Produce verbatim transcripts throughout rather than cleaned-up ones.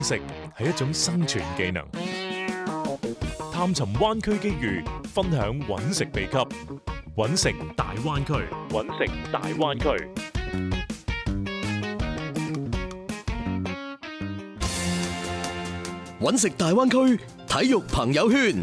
食係一種生存技能，探尋灣區機遇，分享揾食秘笈，揾食大灣區，揾食大灣區。 揾食大灣區體育朋友圈，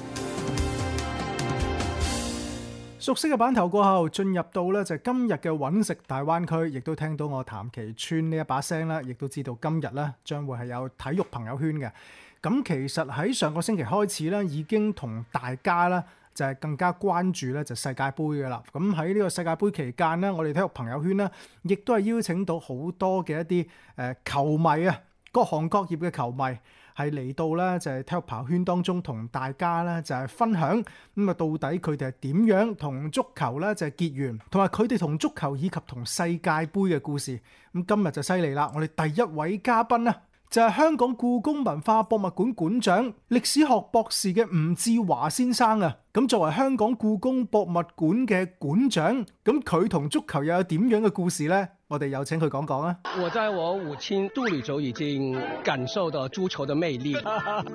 熟悉嘅版頭過後，進入到咧就今日嘅揾食大灣區，亦都聽到我譚其川呢一把聲啦，亦都知道今日咧將會係有體育朋友圈嘅。咁其實喺上個星期開始咧，已經同大家咧就係更加關注咧就世界盃嘅啦。咁喺呢個世界盃期間咧，我哋體育朋友圈咧亦都係邀請到好多嘅一啲誒球迷啊，各行各業嘅球迷。係嚟到咧，就係體育朋友圈當中同大家咧就係分享咁啊，到底佢哋係點樣同足球咧就係結緣，同埋佢哋同足球以及同世界盃嘅故事。咁今日就犀利啦！我哋第一位嘉賓啊，就係香港故宮文化博物館館長、歷史學博士嘅吳志華先生啊。咁作為香港故宮博物館嘅館長，咁佢同足球又有點樣嘅故事呢？我哋有請佢講講啊！ 我在我母親肚裏就已經感受到足球的魅力。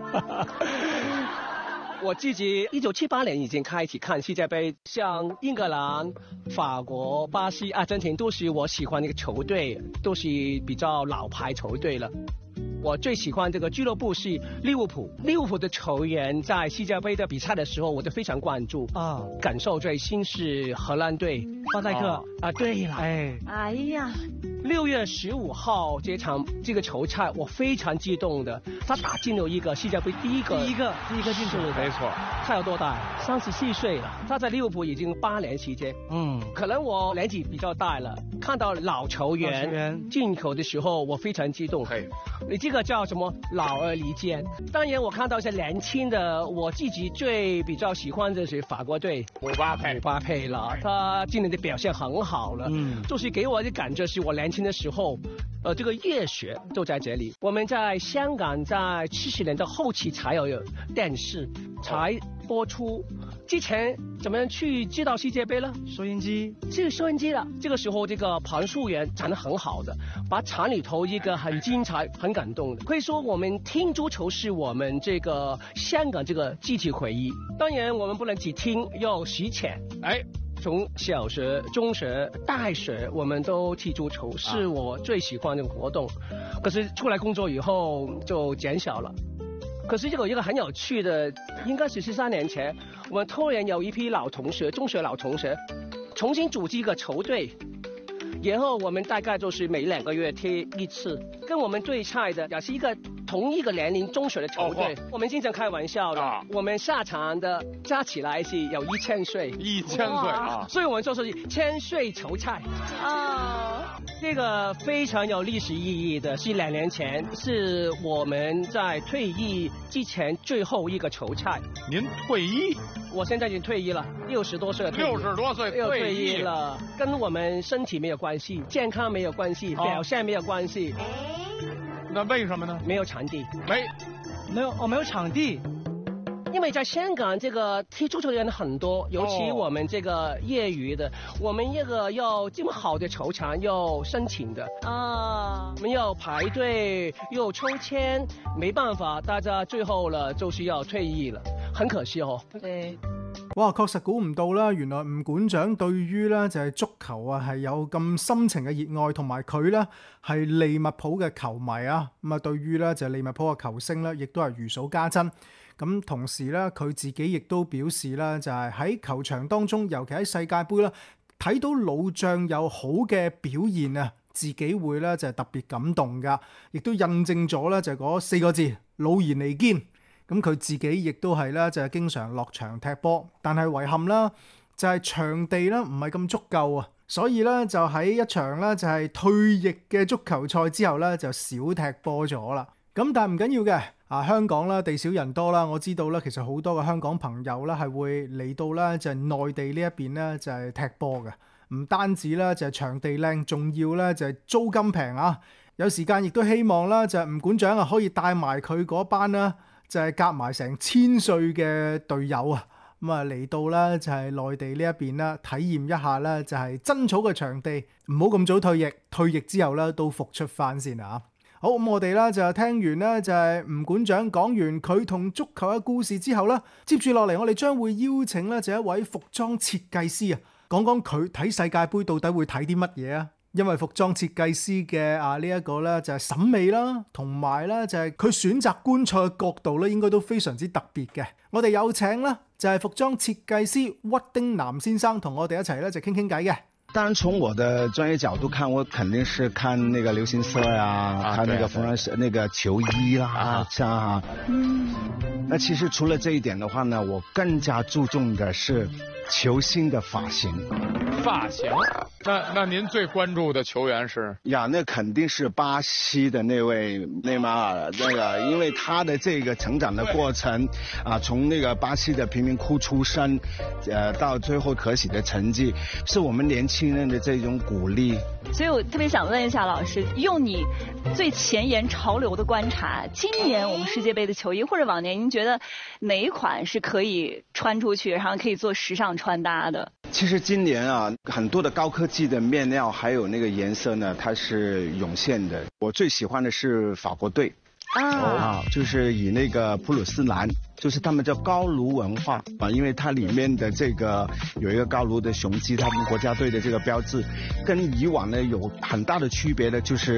我自己一九七八年已經開始看世界盃，像英格蘭、法國、巴西、阿根廷都是我喜歡的球隊，都是比較老牌球隊了。我最喜歡這個俱樂部是利物浦，利物浦的球員在世界盃的比賽的時候，我都非常關注啊。感受最新是荷蘭隊， 巴戴克啊， 啊對了， 哎， 哎呀， 六月十五號這場這個球賽，我非常激動的，他打進了一個世界盃第一個第一個第一個進球， 沒錯。他有多大？三十四歲了，他在利物浦已經八年時間。嗯，可能我年紀比較大了，看到老球員進球的時候，我非常激動。係，你這個叫什麼？老而彌堅。當然，我看到一些年輕的，我自己最比較喜歡的是法國隊，姆巴佩，姆巴佩了，他今年的表現很好了。嗯，就是給我的感覺是我年輕的時候，呃，這個熱血就在這裡。我們在香港在七十年代後期才有電視，才播出。之前怎麼樣去知道世界盃呢？ 收音機， 是收音機了。這個時候，這個彭樹源講得很好的，把場裡頭一個很精彩、很感動的。可以說，我們聽足球是我們這個香港這個集體回憶。當然，我們不能只聽，要實踐。哎，從小學、中學、大學，我們都踢足球，是我最喜歡的活動。可是出來工作以後就減少了。可是這個一個很有趣的，應該是十三年前，我們突然有一批老同學，中學老同學，重新組織一個球隊，然後我們大概就是每兩個月踢一次，跟我們對賽的也是一個同一個年齡中學的球隊。哦、我們經常開玩笑的，啊、我們下場的加起來是有一千歲， 一千歲啊！ 所以我們就說是千歲球賽啊。這個非常有歷史意義的，是兩年前，是我們在退役之前最後一個球賽。 您退役？ 我現在已經退役了，六十多歲了。 六十多歲又退役了，跟我們身體沒有關係，健康沒有關係，哦、表現沒有關係。 那為什麼呢？ 沒有場地。 沒， 沒有哦，沒有場地。 因為在香港，這個踢足球的人很多，尤其我們這個業餘的，哦、我們一個要這麼好的球場要申請的啊，我們要排隊又抽籤，沒辦法，大家最後了就是要退役了，很可惜哦。對， 哇，確實估唔到啦，原來吳館長對於咧就係足球啊係有咁深情嘅熱愛，同埋佢咧係利物浦嘅球迷啊，咁啊對於咧就係利物浦嘅球星咧，亦都係如數家珍。咁同時咧，佢自己亦都表示啦，就係喺球場當中，尤其喺世界盃啦，睇到老將有好嘅表現啊，自己會咧就係特別感動噶，亦都印證咗咧就係嗰四個字老而彌堅。咁佢自己亦都係咧就係經常落場踢波，但係遺憾啦，就係場地咧唔係咁足夠啊，所以咧就喺一場咧就係退役嘅足球賽之後咧就少踢波咗啦。咁但係唔緊要嘅。啊，香港啦，地少人多啦，我知道咧，其實好多嘅香港朋友咧係會嚟到咧就係內地呢一邊咧就係踢波嘅，唔單止咧就係場地靚，仲要咧就係租金平啊！有時間亦都希望啦，就係吳館長啊可以帶埋佢嗰班啦，就係夾埋成千歲嘅隊友啊，咁啊嚟到咧就係內地呢一邊啦，體驗一下咧就係真草嘅場地，唔好咁早退役，退役之後咧都復出翻先啊！ 好，咁我哋咧就聽完咧就係吳館長講完佢同足球嘅故事之後咧，接住落嚟我哋將會邀請咧就一位服裝設計師啊，講講佢睇世界盃到底會睇啲乜嘢啊？因為服裝設計師嘅啊呢一個咧就係審美啦，同埋咧就係佢選擇觀賽嘅角度咧，應該都非常之特別嘅。我哋有請啦，就係服裝設計師屈丁南先生同我哋一齊咧就傾傾偈嘅。 當然，從我的專業角度看，我肯定是看那個流行色呀、啊， 啊看那個服裝是那個球衣啦， 啊， 像啊，嗯，那其實除了這一點的話呢，我更加注重的是球星的髮型。 髮型？那那您最關注的球員是？ 呀，那肯定是巴西的那位內馬爾，那個因為他的這個成長的過程，啊，從那個巴西的貧民窟出身，呃，到最後可喜的成績，是我們年輕人的這種鼓勵。 所以我特別想問一下老師，用你最前沿潮流的觀察，今年我們世界盃的球衣或者往年，您覺得哪一款是可以穿出去，然後可以做時尚穿搭的？ 其實今年啊，很多的高科技的面料還有那個顏色呢，它是湧現的。我最喜歡的是法國隊。 啊， 啊，就是以那個普魯斯藍，就是他們叫高盧文化啊，因為它裏面的這個有一個高盧的雄雞，他們國家隊的這個標誌，跟以往呢有很大的區別的，就是